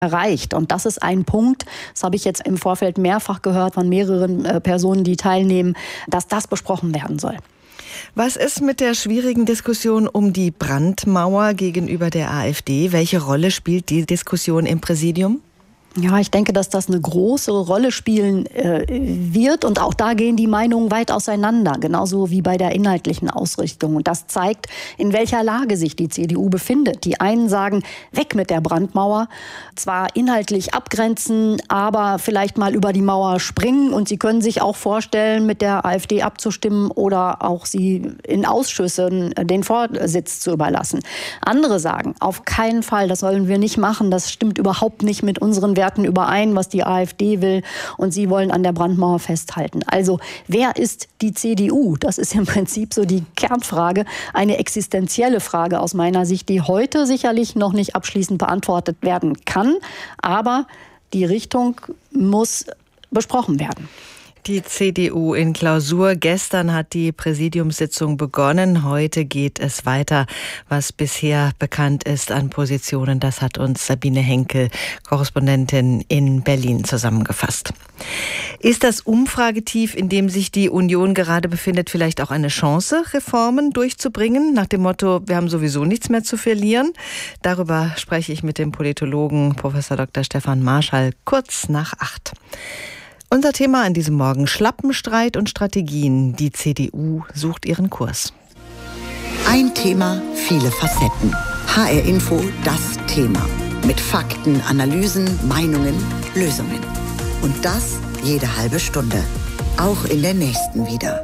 erreicht. Und das ist ein Punkt, das habe ich jetzt im Vorfeld mehrfach gehört von mehreren Personen, die teilnehmen, dass das besprochen werden soll. Was ist mit der schwierigen Diskussion um die Brandmauer gegenüber der AfD? Welche Rolle spielt die Diskussion im Präsidium? Ja, ich denke, dass das eine große Rolle spielen wird. Und auch da gehen die Meinungen weit auseinander, genauso wie bei der inhaltlichen Ausrichtung. Und das zeigt, in welcher Lage sich die CDU befindet. Die einen sagen, weg mit der Brandmauer, zwar inhaltlich abgrenzen, aber vielleicht mal über die Mauer springen. Und sie können sich auch vorstellen, mit der AfD abzustimmen oder auch sie in Ausschüssen den Vorsitz zu überlassen. Andere sagen, auf keinen Fall, das sollen wir nicht machen. Das stimmt überhaupt nicht mit unseren Werten überein, was die AfD will, und sie wollen an der Brandmauer festhalten. Also wer ist die CDU? Das ist im Prinzip so die Kernfrage, eine existenzielle Frage aus meiner Sicht, die heute sicherlich noch nicht abschließend beantwortet werden kann, aber die Richtung muss besprochen werden. Die CDU in Klausur. Gestern hat die Präsidiumssitzung begonnen. Heute geht es weiter. Was bisher bekannt ist an Positionen, das hat uns Sabine Henkel, Korrespondentin in Berlin, zusammengefasst. Ist das Umfragetief, in dem sich die Union gerade befindet, vielleicht auch eine Chance, Reformen durchzubringen? Nach dem Motto, wir haben sowieso nichts mehr zu verlieren. Darüber spreche ich mit dem Politologen Prof. Dr. Stefan Marschall kurz nach 8. Unser Thema an diesem Morgen: Schlappenstreit und Strategien. Die CDU sucht ihren Kurs. Ein Thema, viele Facetten. HR Info, das Thema. Mit Fakten, Analysen, Meinungen, Lösungen. Und das jede halbe Stunde. Auch in der nächsten wieder.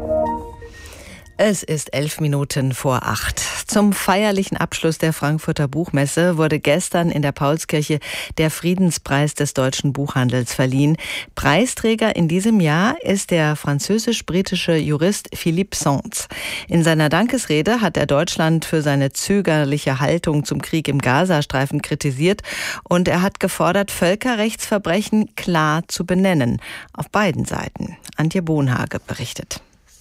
Es ist 7:11. Zum feierlichen Abschluss der Frankfurter Buchmesse wurde gestern in der Paulskirche der Friedenspreis des deutschen Buchhandels verliehen. Preisträger in diesem Jahr ist der französisch-britische Jurist Philippe Sands. In seiner Dankesrede hat er Deutschland für seine zögerliche Haltung zum Krieg im Gazastreifen kritisiert und er hat gefordert, Völkerrechtsverbrechen klar zu benennen. Auf beiden Seiten. Antje Bohnhage berichtet.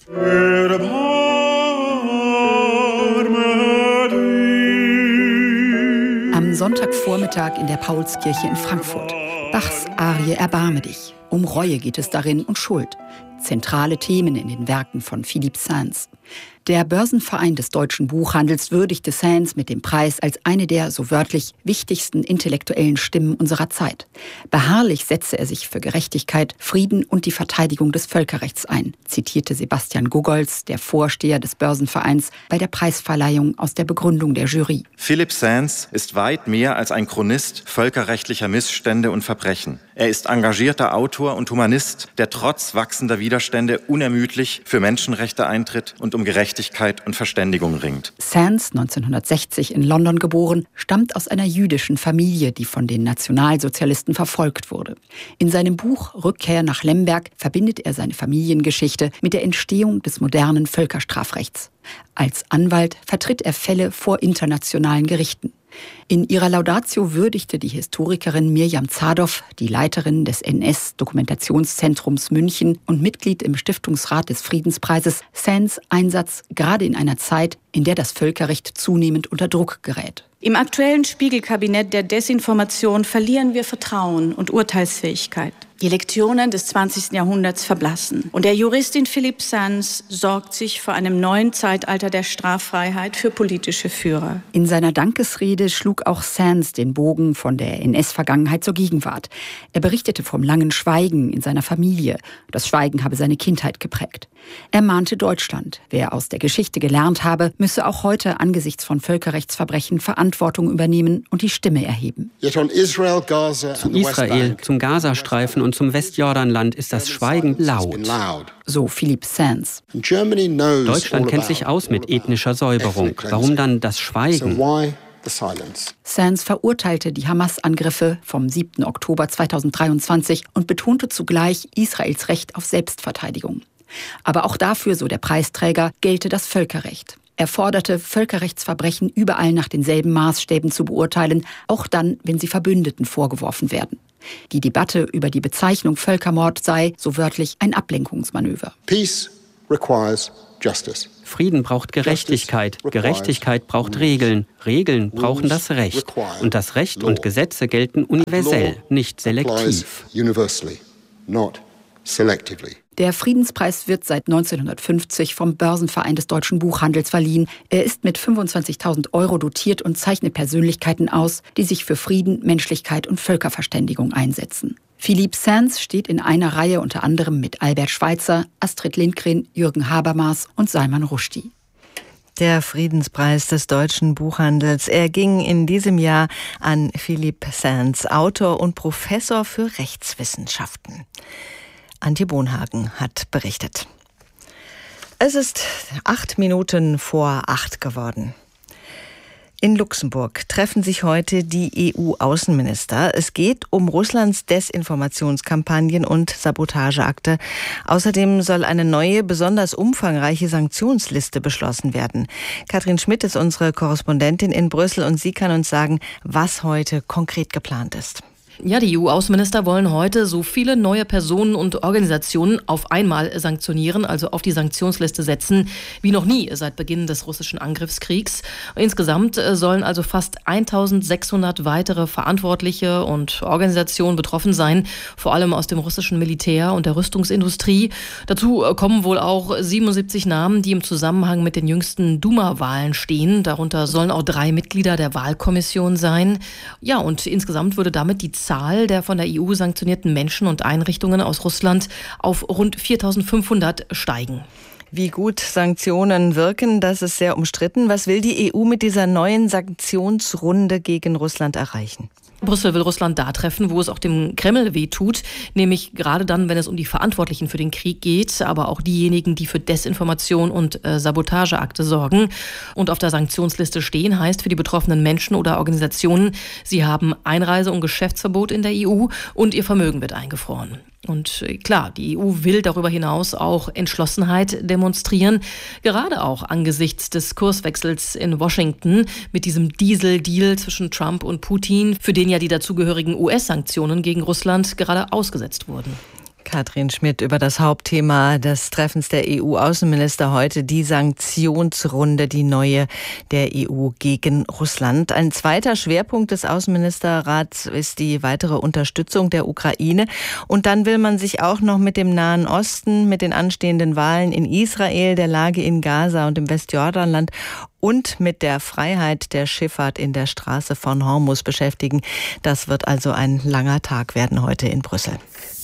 Am Sonntagvormittag in der Paulskirche in Frankfurt. Bachs Arie Erbarme dich. Um Reue geht es darin und Schuld. Zentrale Themen in den Werken von Philippe Sands. Der Börsenverein des deutschen Buchhandels würdigte Sands mit dem Preis als eine der, so wörtlich, wichtigsten intellektuellen Stimmen unserer Zeit. Beharrlich setzte er sich für Gerechtigkeit, Frieden und die Verteidigung des Völkerrechts ein, zitierte Sebastian Gugolz, der Vorsteher des Börsenvereins, bei der Preisverleihung aus der Begründung der Jury. Philippe Sands ist weit mehr als ein Chronist völkerrechtlicher Missstände und Verbrechen. Er ist engagierter Autor und Humanist, der trotz wachsender Widerstände unermüdlich für Menschenrechte eintritt und um Gerechtigkeit und Verständigung ringt. Sands, 1960 in London geboren, stammt aus einer jüdischen Familie, die von den Nationalsozialisten verfolgt wurde. In seinem Buch Rückkehr nach Lemberg verbindet er seine Familiengeschichte mit der Entstehung des modernen Völkerstrafrechts. Als Anwalt vertritt er Fälle vor internationalen Gerichten. In ihrer Laudatio würdigte die Historikerin Mirjam Zadow, die Leiterin des NS-Dokumentationszentrums München und Mitglied im Stiftungsrat des Friedenspreises, Sands Einsatz gerade in einer Zeit, in der das Völkerrecht zunehmend unter Druck gerät. Im aktuellen Spiegelkabinett der Desinformation verlieren wir Vertrauen und Urteilsfähigkeit. Die Lektionen des 20. Jahrhunderts verblassen. Und der Juristin Philippe Sands sorgt sich vor einem neuen Zeitalter der Straffreiheit für politische Führer. In seiner Dankesrede schlug auch Sands den Bogen von der NS-Vergangenheit zur Gegenwart. Er berichtete vom langen Schweigen in seiner Familie. Das Schweigen habe seine Kindheit geprägt. Er mahnte Deutschland. Wer aus der Geschichte gelernt habe, müsse auch heute angesichts von Völkerrechtsverbrechen Verantwortung übernehmen und die Stimme erheben. Zu Israel, zum Gazastreifen und zum Westjordanland ist das Schweigen laut. So Philippe Sands. Deutschland kennt sich aus mit ethnischer Säuberung. Warum dann das Schweigen? Sands verurteilte die Hamas-Angriffe vom 7. Oktober 2023 und betonte zugleich Israels Recht auf Selbstverteidigung. Aber auch dafür, so der Preisträger, gelte das Völkerrecht. Er forderte, Völkerrechtsverbrechen überall nach denselben Maßstäben zu beurteilen, auch dann, wenn sie Verbündeten vorgeworfen werden. Die Debatte über die Bezeichnung Völkermord sei, so wörtlich, ein Ablenkungsmanöver. Peace requires justice. Frieden braucht Gerechtigkeit. Gerechtigkeit braucht Regeln. Regeln brauchen das Recht. Und das Recht und Gesetze gelten universell, nicht selektiv. Der Friedenspreis wird seit 1950 vom Börsenverein des deutschen Buchhandels verliehen. Er ist mit 25.000 € dotiert und zeichnet Persönlichkeiten aus, die sich für Frieden, Menschlichkeit und Völkerverständigung einsetzen. Philippe Sands steht in einer Reihe unter anderem mit Albert Schweitzer, Astrid Lindgren, Jürgen Habermas und Salman Rushdie. Der Friedenspreis des deutschen Buchhandels. Er ging in diesem Jahr an Philippe Sands, Autor und Professor für Rechtswissenschaften. Antje Bonhagen hat berichtet. Es ist 8 Minuten vor 8 geworden. In Luxemburg treffen sich heute die EU-Außenminister. Es geht um Russlands Desinformationskampagnen und Sabotageakte. Außerdem soll eine neue, besonders umfangreiche Sanktionsliste beschlossen werden. Katrin Schmidt ist unsere Korrespondentin in Brüssel und sie kann uns sagen, was heute konkret geplant ist. Ja, die EU-Außenminister wollen heute so viele neue Personen und Organisationen auf einmal sanktionieren, also auf die Sanktionsliste setzen, wie noch nie seit Beginn des russischen Angriffskriegs. Insgesamt sollen also fast 1.600 weitere Verantwortliche und Organisationen betroffen sein, vor allem aus dem russischen Militär und der Rüstungsindustrie. Dazu kommen wohl auch 77 Namen, die im Zusammenhang mit den jüngsten Duma-Wahlen stehen. Darunter sollen auch 3 Mitglieder der Wahlkommission sein. Ja, und insgesamt würde damit die Zahl der von der EU sanktionierten Menschen und Einrichtungen aus Russland auf rund 4.500 steigen. Wie gut Sanktionen wirken, das ist sehr umstritten. Was will die EU mit dieser neuen Sanktionsrunde gegen Russland erreichen? Brüssel will Russland da treffen, wo es auch dem Kreml wehtut, nämlich gerade dann, wenn es um die Verantwortlichen für den Krieg geht, aber auch diejenigen, die für Desinformation und Sabotageakte sorgen. Und auf der Sanktionsliste stehen heißt für die betroffenen Menschen oder Organisationen, sie haben Einreise- und Geschäftsverbot in der EU und ihr Vermögen wird eingefroren. Und klar, die EU will darüber hinaus auch Entschlossenheit demonstrieren, gerade auch angesichts des Kurswechsels in Washington mit diesem Diesel-Deal zwischen Trump und Putin, für den ja die dazugehörigen US-Sanktionen gegen Russland gerade ausgesetzt wurden. Katrin Schmidt über das Hauptthema des Treffens der EU-Außenminister heute, die Sanktionsrunde, die neue der EU gegen Russland. Ein zweiter Schwerpunkt des Außenministerrats ist die weitere Unterstützung der Ukraine. Und dann will man sich auch noch mit dem Nahen Osten, mit den anstehenden Wahlen in Israel, der Lage in Gaza und im Westjordanland und mit der Freiheit der Schifffahrt in der Straße von Hormuz beschäftigen. Das wird also ein langer Tag werden heute in Brüssel.